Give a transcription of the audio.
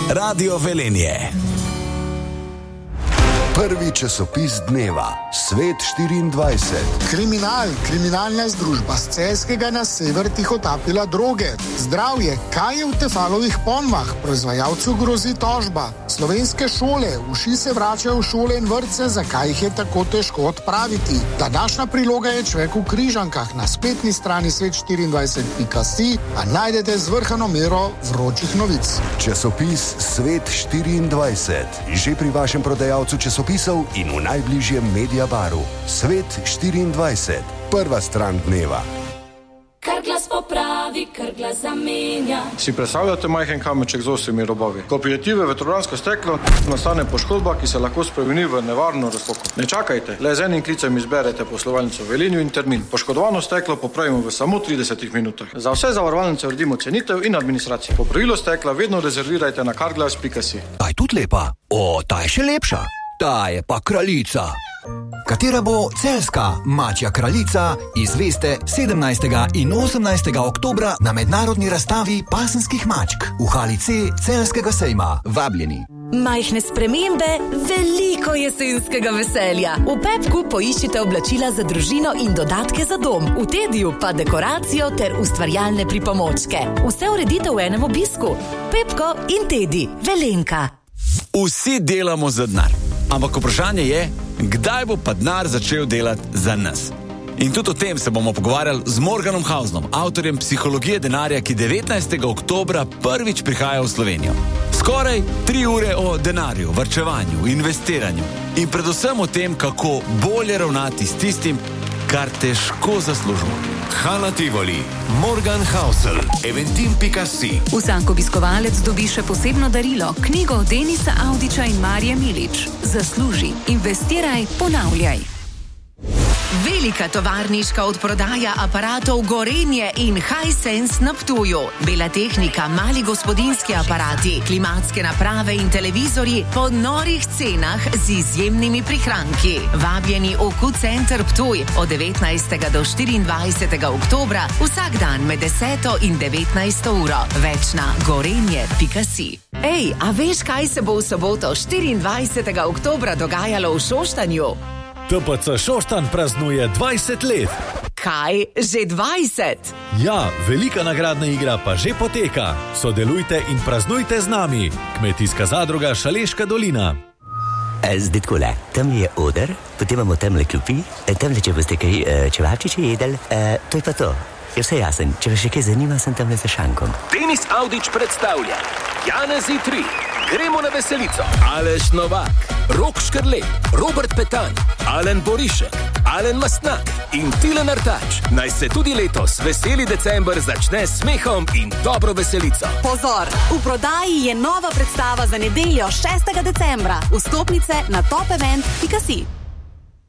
Radio Velenje. Prvi časopis dneva, Svet 24. Kriminalna združba z Celjskega na sever tihotapila droge. Zdravje, kaj je v Tefalovih ponvah? Proizvajalcu grozi tožba. Slovenske šole, uši se vračajo v šole in vrtce, zakaj jih je tako težko odpraviti? Današnja priloga je Človek v križankah. Na spletni strani svet24.si pa najdete zvrhano mero vročih novic. Časopis Svet 24. Že pri vašem prodajalcu časopisov in v najbližjem Mediabaru. Svet 24. Prva stran dneva. Kar glas popravi, kar glas zamenja. Si predstavljate majhen kamenček z 8 robovi? Ko priletive vetrobransko steklo, nastane poškodba, ki se lahko spremeni v nevarno razpoko. Ne čakajte, le z enim klicem izberete poslovalnico v Velenju in termin. Poškodovano steklo popravimo v samo 30 minutah. Za vse zavarovalnice uredimo cenitev in administracijo. Popravilo stekla vedno rezervirajte na carglass.si. Ta je tudi lepa. O, ta je še lepša. Ta je pa kraljica. Katera bo celjska mačja kraljica, izveste 17. in 18. oktobra na mednarodni razstavi pasenskih mačk v hali C Celjskega sejma. Vabljeni. Majhne spremembe, veliko jesenskega veselja. V Pepku poiščite oblačila za družino in dodatke za dom. V Tediju pa dekoracijo ter ustvarjalne pripomočke. Vse uredite v enem obisku. Pepko in Tedi, Velenka. Vsi delamo za denar. Ampak vprašanje je, kdaj bo pa denar začel delati za nas? In tudi o tem se bomo pogovarjali z Morganom Hausnom, avtorjem Psihologije denarja, ki 19. oktobra prvič prihaja v Slovenijo. Skoraj 3 ure o denarju, varčevanju, investiranju in predvsem o tem, kako bolje ravnati s tistim, kar težko zaslužimo. Hala Tivoli, Morgan Housel, Eventim.si. Vsak obiskovalec dobi še posebno darilo, knjigo Denisa Audiča in Marije Milič. Zasluži, investiraj, ponavljaj. Velika tovarniška odprodaja aparatov Gorenje in Hisense na Ptuju. Bela tehnika, mali gospodinjski aparati, klimatske naprave in televizorji po norih cenah z izjemnimi prihranki. Vabljeni v Q-Center Ptuj od 19. do 24. oktobra, vsak dan med 10. in 19. uro. Več na gorenje.si. Ej, a veš, kaj se bo v soboto 24. oktobra dogajalo v Šoštanju? TPC Šoštanj praznuje 20 let. Kaj? Že 20? Ja, velika nagradna igra pa že poteka. Sodelujte in praznujte z nami. Kmetijska zadruga Šaleška dolina. Zdaj takole, tam je oder, potem imamo tamle klopi, tamle, če boste kaj čevapčiče jedel, to je pa to. Je vse jasen, če vas še kaj zanima, sem tamle za šankom. Denis Audič predstavlja Janezi 3, Gremo na veselico, Aleš Novak, Rok Škrlej, Robert Petan, Alen Borišek, Alen Mastnak in Tilen Artač. Naj se tudi letos veseli december začne s smehom in dobro veselico. Pozor, v prodaji je nova predstava za nedeljo 6. decembra. Vstopnice na topevent.si.